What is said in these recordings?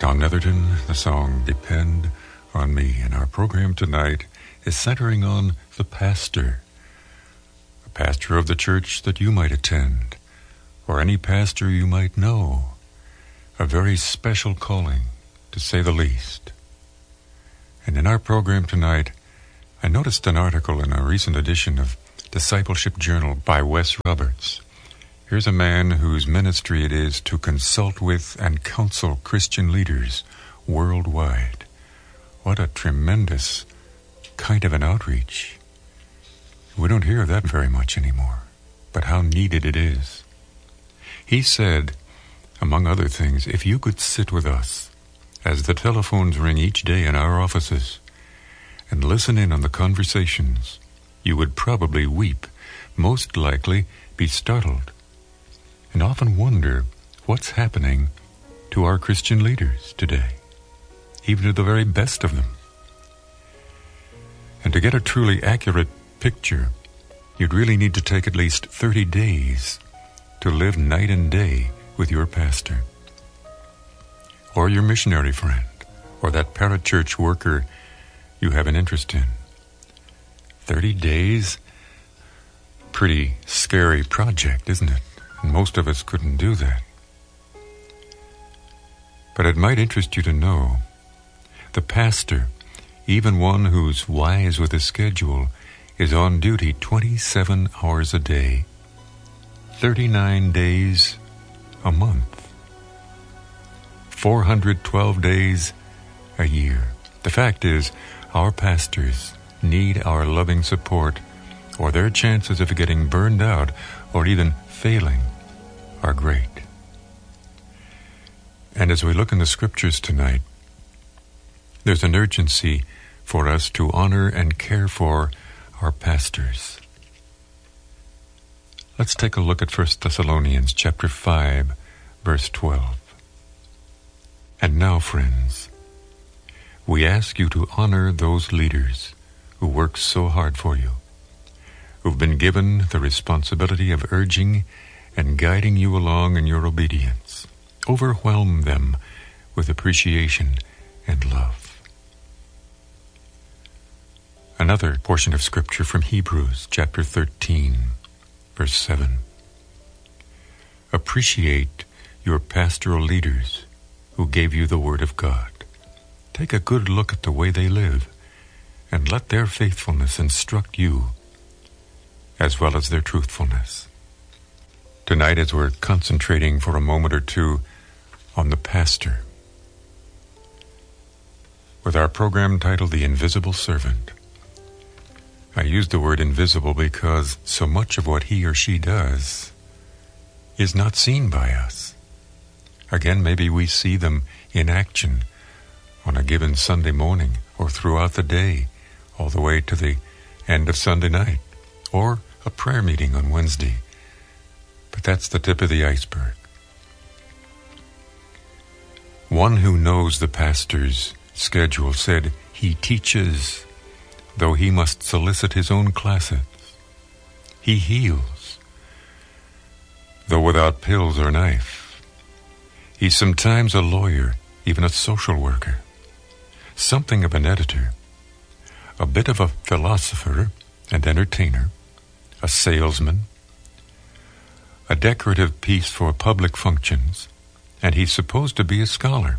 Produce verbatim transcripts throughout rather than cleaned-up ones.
Don Netherton, the song Depend on Me. And our program tonight is centering on the pastor. A pastor of the church that you might attend, or any pastor you might know. A very special calling, to say the least. And in our program tonight, I noticed an article in a recent edition of Discipleship Journal by Wes Roberts. Here's a man whose ministry it is to consult with and counsel Christian leaders worldwide. What a tremendous kind of an outreach. We don't hear of that very much anymore, but how needed it is. He said, among other things, if you could sit with us as the telephones ring each day in our offices and listen in on the conversations, you would probably weep, most likely be startled, and often wonder what's happening to our Christian leaders today, even to the very best of them. And to get a truly accurate picture, you'd really need to take at least thirty days to live night and day with your pastor, or your missionary friend, or that parachurch worker you have an interest in. Thirty days? Pretty scary project, isn't it? And most of us couldn't do that. But it might interest you to know the pastor, even one who's wise with his schedule, is on duty twenty-seven hours a day, thirty-nine days a month, four hundred twelve days a year. The fact is, our pastors need our loving support, or their chances of getting burned out or even failing are great. And as we look in the scriptures tonight, there's an urgency for us to honor and care for our pastors. Let's take a look at First Thessalonians chapter five, verse twelve. And now, friends, we ask you to honor those leaders who work so hard for you, who've been given the responsibility of urging and guiding you along in your obedience. Overwhelm them with appreciation and love. Another portion of Scripture from Hebrews chapter thirteen, verse seven. Appreciate your pastoral leaders who gave you the Word of God. Take a good look at the way they live, and let their faithfulness instruct you, as well as their truthfulness. Tonight, as we're concentrating for a moment or two on the pastor, with our program titled The Invisible Servant, I use the word invisible because so much of what he or she does is not seen by us. Again, maybe we see them in action on a given Sunday morning, or throughout the day, all the way to the end of Sunday night, or a prayer meeting on Wednesday. But that's the tip of the iceberg. One who knows the pastor's schedule said he teaches, though he must solicit his own classes. He heals, though without pills or knife. He's sometimes a lawyer, even a social worker, something of an editor, a bit of a philosopher and entertainer, a salesman, a decorative piece for public functions, and he's supposed to be a scholar.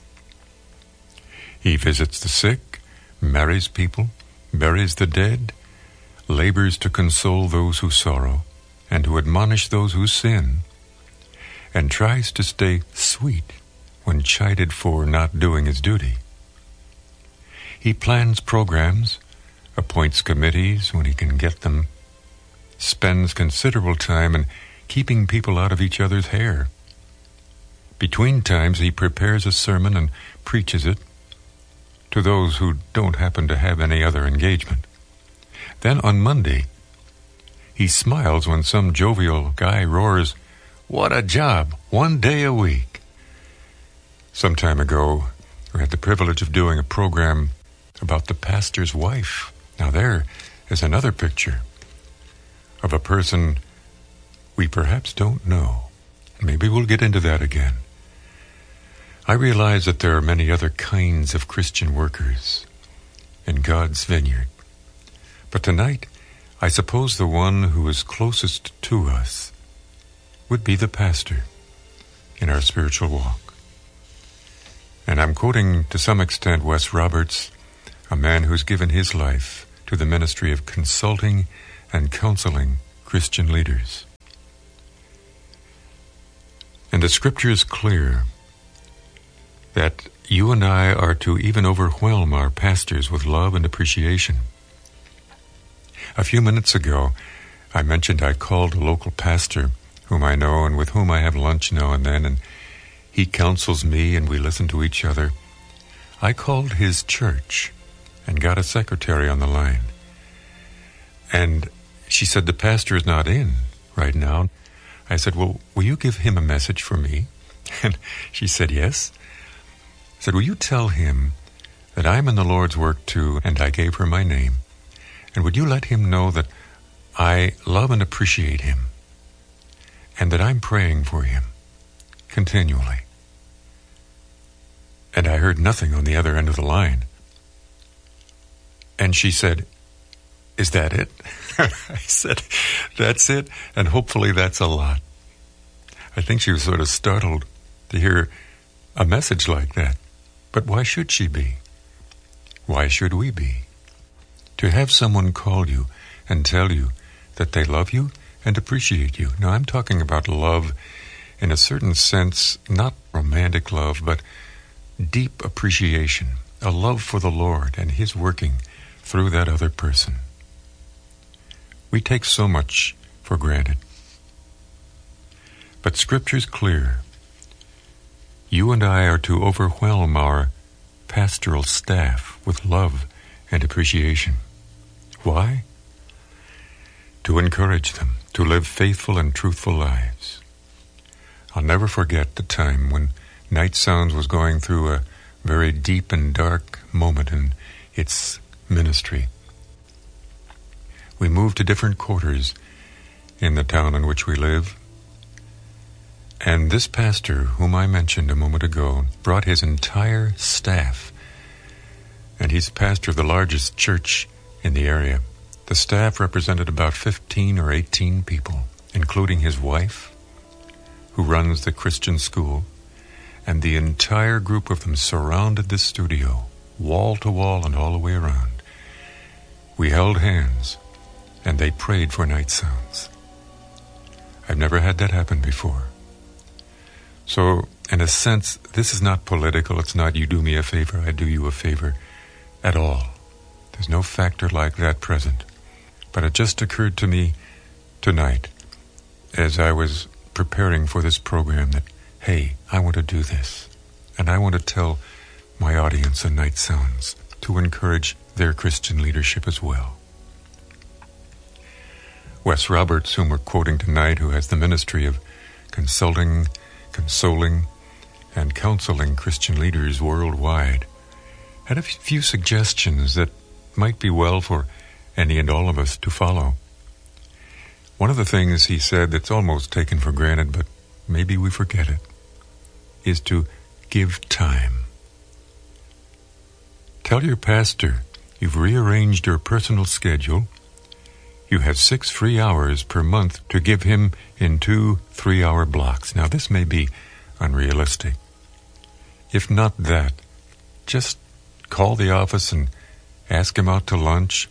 He visits the sick, marries people, buries the dead, labors to console those who sorrow, and to admonish those who sin, and tries to stay sweet when chided for not doing his duty. He plans programs, appoints committees when he can get them, spends considerable time in keeping people out of each other's hair. Between times, he prepares a sermon and preaches it to those who don't happen to have any other engagement. Then on Monday, he smiles when some jovial guy roars, "What a job! One day a week!" Some time ago, we had the privilege of doing a program about the pastor's wife. Now there is another picture of a person we perhaps don't know. Maybe we'll get into that again. I realize that there are many other kinds of Christian workers in God's vineyard. But tonight, I suppose the one who is closest to us would be the pastor in our spiritual walk. And I'm quoting to some extent Wes Roberts, a man who's given his life to the ministry of consulting and counseling Christian leaders. And the scripture is clear that you and I are to even overwhelm our pastors with love and appreciation. A few minutes ago, I mentioned I called a local pastor whom I know and with whom I have lunch now and then, and he counsels me and we listen to each other. I called his church and got a secretary on the line. And she said, the pastor is not in right now. I said, well, will you give him a message for me? And she said, yes. I said, will you tell him that I'm in the Lord's work too, and I gave her my name. And would you let him know that I love and appreciate him, and that I'm praying for him continually? And I heard nothing on the other end of the line. And she said, is that it? I said, that's it, and hopefully that's a lot. I think she was sort of startled to hear a message like that. But why should she be? Why should we be? To have someone call you and tell you that they love you and appreciate you. Now, I'm talking about love in a certain sense, not romantic love, but deep appreciation, a love for the Lord and His working through that other person. We take so much for granted. But Scripture's clear. You and I are to overwhelm our pastoral staff with love and appreciation. Why? To encourage them to live faithful and truthful lives. I'll never forget the time when Night Sounds was going through a very deep and dark moment in its ministry. We moved to different quarters in the town in which we live. And this pastor, whom I mentioned a moment ago, brought his entire staff. And he's pastor of the largest church in the area. The staff represented about fifteen or eighteen people, including his wife, who runs the Christian school. And the entire group of them surrounded the studio, wall to wall and all the way around. We held hands, and they prayed for Night Sounds. I've never had that happen before. So, in a sense, this is not political. It's not you do me a favor, I do you a favor at all. There's no factor like that present. But it just occurred to me tonight, as I was preparing for this program, that, hey, I want to do this. And I want to tell my audience on Night Sounds to encourage their Christian leadership as well. Wes Roberts, whom we're quoting tonight, who has the ministry of consulting, consoling, and counseling Christian leaders worldwide, had a few suggestions that might be well for any and all of us to follow. One of the things he said that's almost taken for granted, but maybe we forget it, is to give time. Tell your pastor you've rearranged your personal schedule. You have six free hours per month to give him in two three-hour blocks. Now, this may be unrealistic. If not that, just call the office and ask him out to lunch.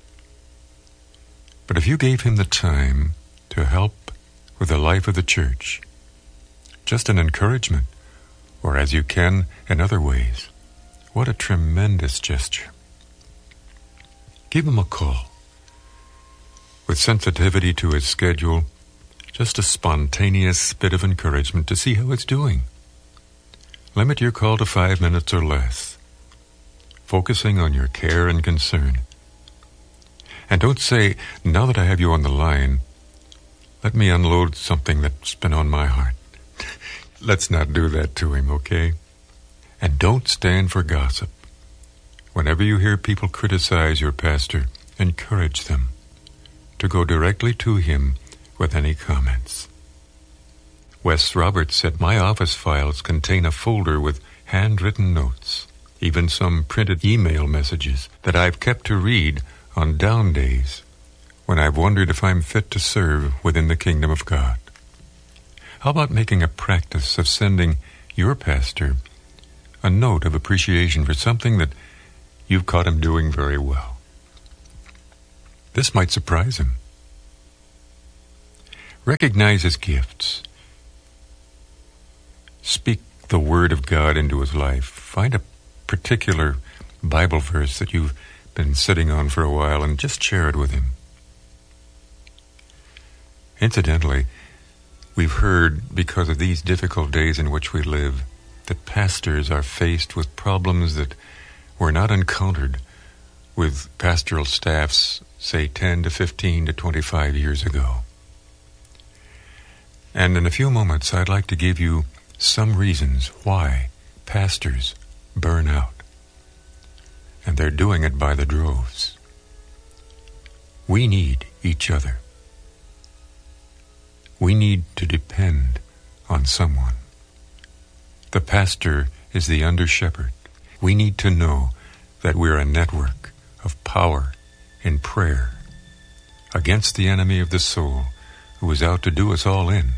But if you gave him the time to help with the life of the church, just an encouragement, or as you can in other ways, what a tremendous gesture. Give him a call. With sensitivity to his schedule, just a spontaneous bit of encouragement to see how it's doing. Limit your call to five minutes or less, focusing on your care and concern. And don't say, now that I have you on the line, let me unload something that's been on my heart. Let's not do that to him, okay? And don't stand for gossip. Whenever you hear people criticize your pastor, encourage them to go directly to him with any comments. Wes Roberts said, "My office files contain a folder with handwritten notes, even some printed email messages that I've kept to read on down days when I've wondered if I'm fit to serve within the kingdom of God." How about making a practice of sending your pastor a note of appreciation for something that you've caught him doing very well? This might surprise him. Recognize his gifts. Speak the word of God into his life. Find a particular Bible verse that you've been sitting on for a while and just share it with him. Incidentally, we've heard, because of these difficult days in which we live, that pastors are faced with problems that were not encountered with pastoral staffs, say ten to fifteen to twenty-five years ago. And in a few moments, I'd like to give you some reasons why pastors burn out. And they're doing it by the droves. We need each other. We need to depend on someone. The pastor is the under-shepherd. We need to know that we're a network of power in prayer against the enemy of the soul who is out to do us all in.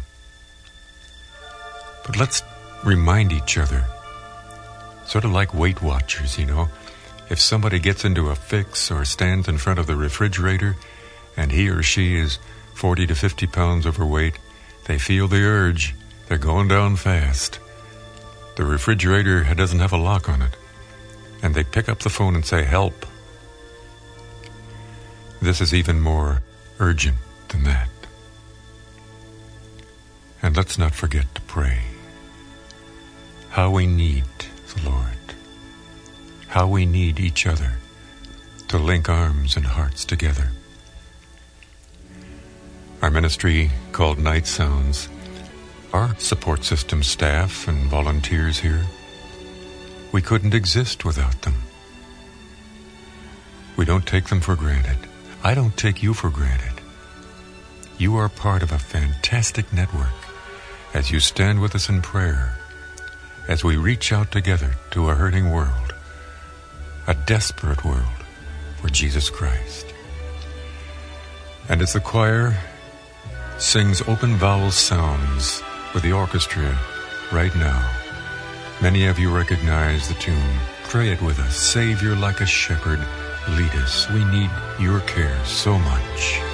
But let's remind each other, sort of like Weight Watchers, you know. If somebody gets into a fix or stands in front of the refrigerator and he or she is forty to fifty pounds overweight, they feel the urge. They're going down fast. The refrigerator doesn't have a lock on it. And they pick up the phone and say, "Help." This is even more urgent than that. And let's not forget to pray. How we need the Lord. How we need each other to link arms and hearts together. Our ministry, called Night Sounds, our support system staff and volunteers here, we couldn't exist without them. We don't take them for granted. I don't take you for granted. You are part of a fantastic network as you stand with us in prayer, as we reach out together to a hurting world, a desperate world for Jesus Christ. And as the choir sings open vowel sounds with the orchestra right now, many of you recognize the tune. Pray it with us. Savior, like a shepherd, lead us. We need your care so much.